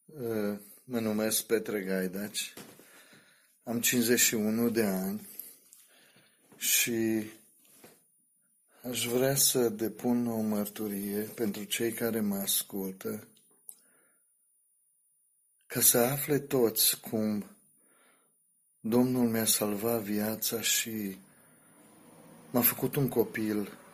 Mă numesc Petre Gaidaci, am 51 de ani și aș vrea să depun o mărturie pentru cei care mă ascultă, ca să afle toți cum Domnul mi-a salvat viața și m-a făcut un copil